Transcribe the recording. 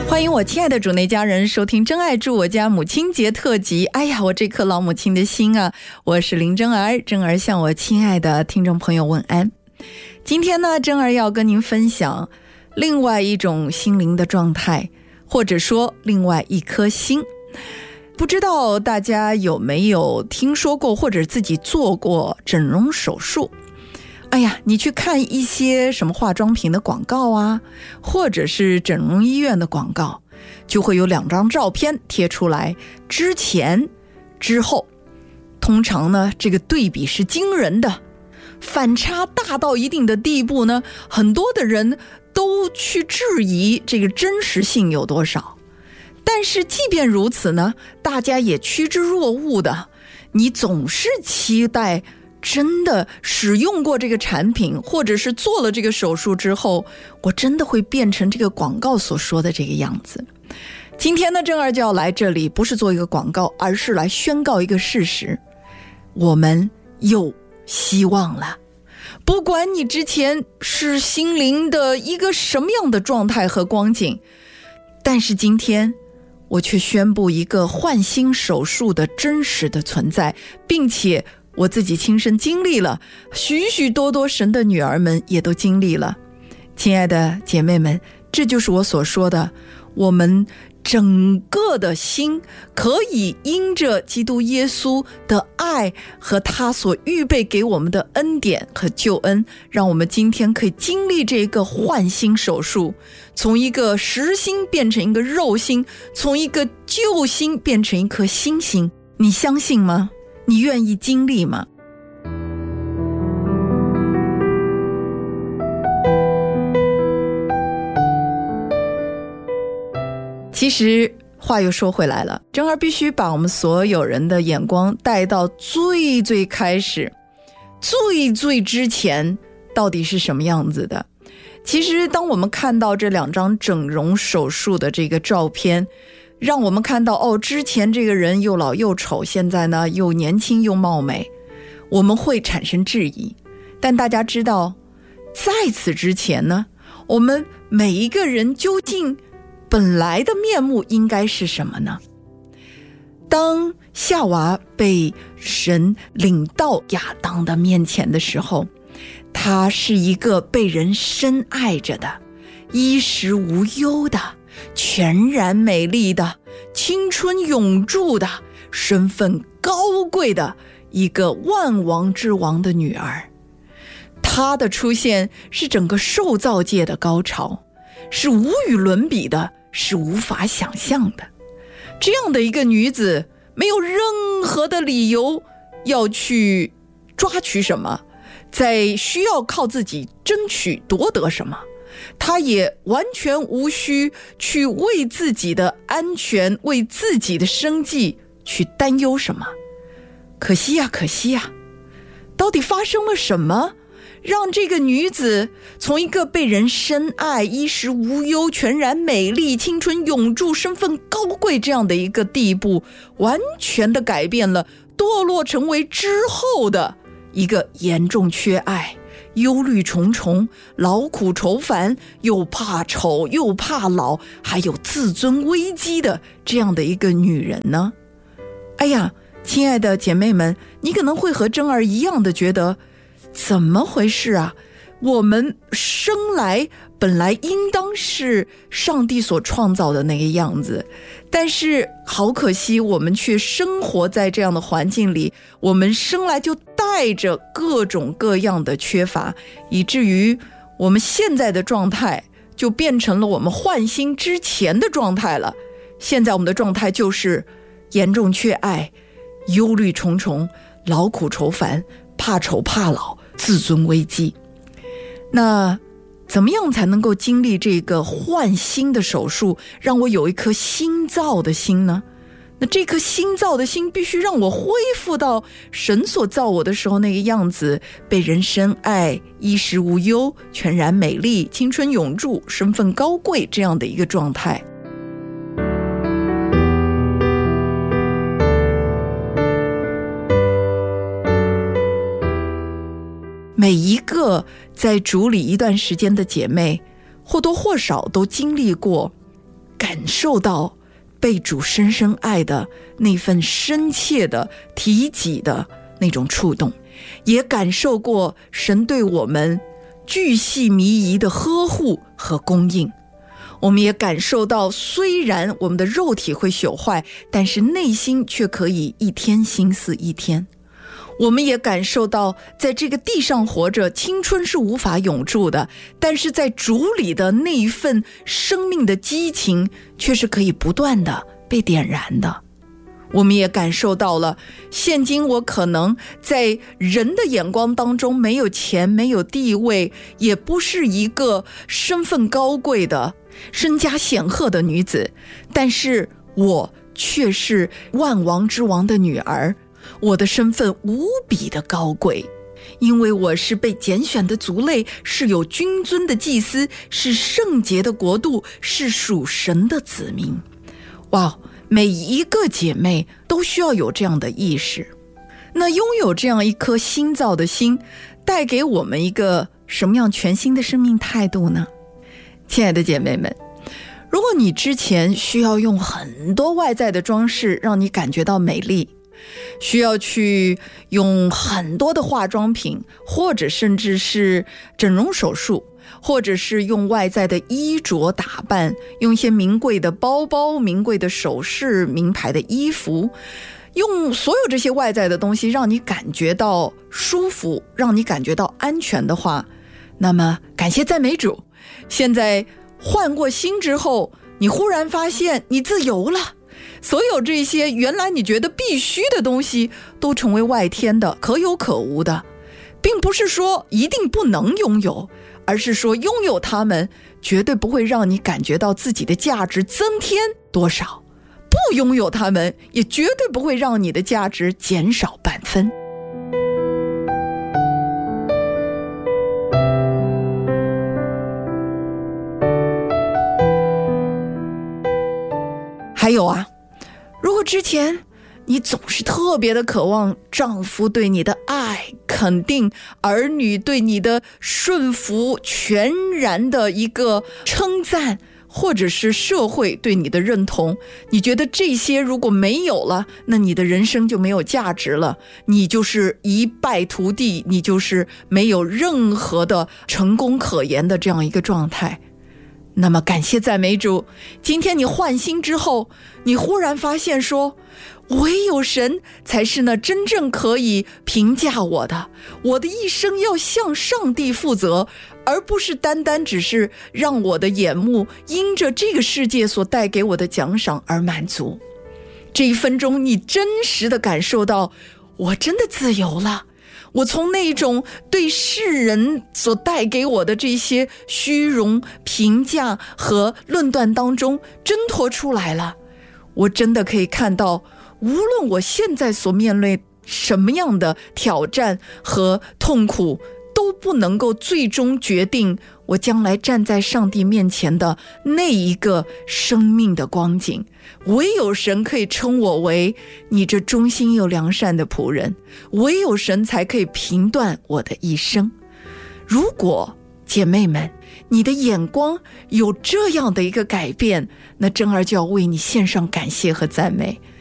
欢迎我亲爱的主内家人收听真爱住我家母亲节特辑。哎呀，我这颗老母亲的心啊，我是林真儿，真儿向我亲爱的听众朋友问安。今天呢，真儿要跟您分享另外一种心灵的状态，或者说另外一颗心。不知道大家有没有听说过或者自己做过整容手术？哎呀，你去看一些什么化妆品的广告啊，或者是整容医院的广告，就会有2张照片贴出来，之前之后，通常呢这个对比是惊人的，反差大到一定的地步呢，很多的人都去质疑这个真实性有多少。但是即便如此呢，大家也趋之若鹜的，你总是期待真的使用过这个产品，或者是做了这个手术之后，我真的会变成这个广告所说的这个样子。今天呢，真儿就要来这里，不是做一个广告，而是来宣告一个事实：我们有希望了。不管你之前是心灵的一个什么样的状态和光景，但是今天我却宣布一个换心手术的真实的存在，并且我自己亲身经历了，许许多多神的女儿们也都经历了。亲爱的姐妹们，这就是我所说的，我们整个的心可以因着基督耶稣的爱和他所预备给我们的恩典和救恩，让我们今天可以经历这个换心手术，从一个实心变成一个肉心，从一个旧心变成一颗新心。你相信吗？你愿意经历吗？其实话又说回来了，真儿必须把我们所有人的眼光带到最最开始，最最之前到底是什么样子的。其实当我们看到这2张整容手术的这个照片，让我们看到之前这个人又老又丑，现在呢又年轻又貌美，我们会产生质疑。但大家知道，在此之前呢，我们每一个人究竟本来的面目应该是什么呢？当夏娃被神领到亚当的面前的时候，她是一个被人深爱着的，衣食无忧的，全然美丽的，青春永驻的，身份高贵的一个万王之王的女儿。她的出现是整个受造界的高潮，是无与伦比的，是无法想象的。这样的一个女子，没有任何的理由要去抓取什么，在需要靠自己争取夺得什么，她也完全无需去为自己的安全，为自己的生计去担忧什么。可惜呀，可惜呀，到底发生了什么，让这个女子从一个被人深爱、衣食无忧、全然美丽、青春永驻、身份高贵这样的一个地步，完全的改变了，堕落成为之后的一个严重缺爱、忧虑重重、劳苦愁烦，又怕丑又怕老，还有自尊危机的这样的一个女人呢？哎呀，亲爱的姐妹们，你可能会和真儿一样的觉得，怎么回事啊？我们生来本来应当是上帝所创造的那个样子，但是好可惜，我们却生活在这样的环境里，我们生来就带着各种各样的缺乏，以至于我们现在的状态就变成了我们换心之前的状态了。现在我们的状态就是严重缺爱、忧虑重重、劳苦愁烦、怕丑怕老、自尊危机。那怎么样才能够经历这个换心的手术，让我有一颗新造的心呢？那这颗新造的心必须让我恢复到神所造我的时候那个样子，被人深爱、衣食无忧、全然美丽、青春永驻、身份高贵这样的一个状态。每一个在主里一段时间的姐妹，或多或少都经历过感受到被主深深爱的那份深切的提己的那种触动，也感受过神对我们巨细靡遗的呵护和供应。我们也感受到，虽然我们的肉体会朽坏，但是内心却可以一天心思一天。我们也感受到，在这个地上活着，青春是无法永驻的，但是在主里的那一份生命的激情却是可以不断的被点燃的。我们也感受到了，现今我可能在人的眼光当中没有钱，没有地位，也不是一个身份高贵的身家显赫的女子，但是我却是万王之王的女儿。我的身份无比的高贵，因为我是被拣选的族类，是有君尊的祭司，是圣洁的国度，是属神的子民。哇，每一个姐妹都需要有这样的意识。那拥有这样一颗新造的心，带给我们一个什么样全新的生命态度呢？亲爱的姐妹们，如果你之前需要用很多外在的装饰让你感觉到美丽，需要去用很多的化妆品，或者甚至是整容手术，或者是用外在的衣着打扮，用一些名贵的包包、名贵的首饰、名牌的衣服，用所有这些外在的东西让你感觉到舒服，让你感觉到安全的话，那么感谢赞美主，现在换过心之后，你忽然发现你自由了。所有这些原来你觉得必须的东西都成为外天的，可有可无的，并不是说一定不能拥有，而是说拥有它们绝对不会让你感觉到自己的价值增添多少，不拥有它们也绝对不会让你的价值减少半分。还有啊，如果之前你总是特别的渴望丈夫对你的爱肯定，儿女对你的顺服，全然的一个称赞，或者是社会对你的认同，你觉得这些如果没有了，那你的人生就没有价值了，你就是一败涂地，你就是没有任何的成功可言的这样一个状态。那么感谢赞美主，今天你换心之后，你忽然发现说，唯有神才是那真正可以评价我的，我的一生要向上帝负责，而不是单单只是让我的眼目因着这个世界所带给我的奖赏而满足。这一分钟你真实的感受到，我真的自由了，我从那种对世人所带给我的这些虚荣、评价和论断当中挣脱出来了。我真的可以看到，无论我现在所面对什么样的挑战和痛苦，都不能够最终决定我将来站在上帝面前的那一个生命的光景。唯有神可以称我为你这忠心又良善的仆人，唯有神才可以评断我的一生。如果姐妹们你的眼光有这样的一个改变，那珍儿就要为你献上感谢和赞美。